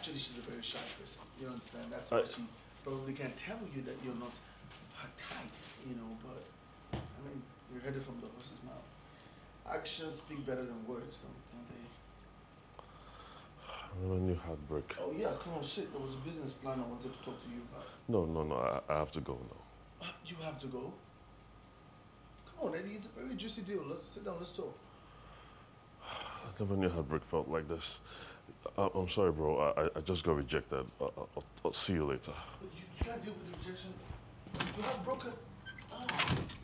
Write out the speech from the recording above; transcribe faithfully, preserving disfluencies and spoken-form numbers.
actually, she's a very shy person. You understand? That's I, why she probably can't tell you that you're not her type, you know, but I mean, you heard it from the horse's mouth. Actions speak better than words, don't, don't they? I never knew heartbreak. Oh yeah, come on, sit. There was a business plan I wanted to talk to you about. No, no, no. I, I have to go now. Uh, You have to go. Come on, Eddie. It's a very juicy deal. Let's sit down. Let's talk. I never knew heartbreak felt like this. I, I'm sorry, bro. I, I- I just got rejected. I, I, I'll, I'll see you later. But you, you can't deal with the rejection. You have broken. Ah.